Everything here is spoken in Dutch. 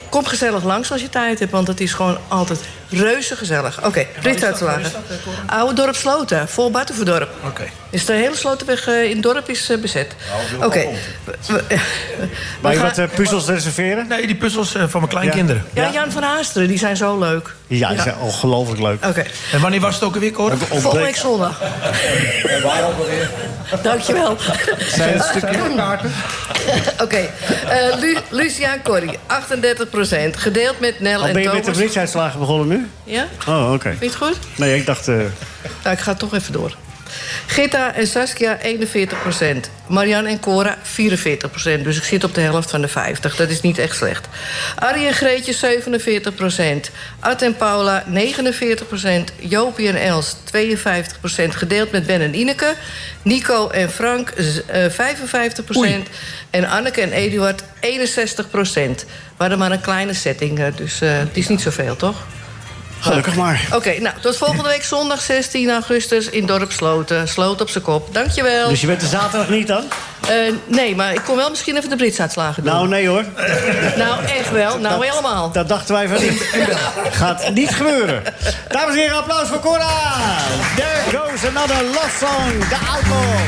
Kom gezellig langs als je tijd hebt, want het is gewoon altijd reuze gezellig. Oké, Britsuitslagen. Oude dorp Sloten, voor Batuverdorp. Oké. Dus de hele Slotenweg in het dorp is bezet. Oké. Mag je wat puzzels reserveren? Nee, die puzzels van mijn kleinkinderen. Ja, Jan van Haasteren, die zijn zo leuk. Ja, die zijn ongelooflijk leuk. Oké. En wanneer was het ook alweer, Cor? Volgende week zondag. En waar ook alweer? Dankjewel. Zijn het stukje kaarten? Oké. Luciaan Corrie, 38%. Gedeeld met Nel en Ben je Thomas. met de bridgeuitslagen begonnen nu? Ja? Oh, oké. Vind je het goed? Nee, ik dacht... Nou, ik ga toch even door. Gitta en Saskia 41%. Marianne en Cora 44%. Dus ik zit op de helft van de 50. Dat is niet echt slecht. Arie en Greetje 47%. Ad en Paula 49%. Jopie en Els 52%. Gedeeld met Ben en Ineke. Nico en Frank 55%. Oei. En Anneke en Eduard 61%. We hadden maar een kleine setting. Dus het is niet zoveel, toch? Gelukkig maar. Oké, nou, tot volgende week zondag 16 augustus in dorp Sloten. Sloot op z'n kop. Dankjewel. Dus je bent er zaterdag niet dan? Nee, maar ik kon wel misschien even de Britsuitslagen doen. Nou, nee hoor. Nou, echt wel. Nou, helemaal. Dat dachten wij van niet. Gaat niet gebeuren. Dames en heren, applaus voor Cora. There goes another love song. The Outlaws.